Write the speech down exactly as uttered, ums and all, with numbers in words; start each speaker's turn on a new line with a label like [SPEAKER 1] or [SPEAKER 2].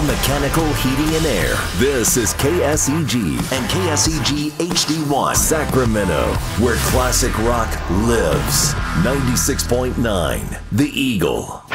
[SPEAKER 1] Mechanical Heating and Air. This is K S E G and K S E G H D one, Sacramento, where classic rock lives. ninety-six point nine, The Eagle.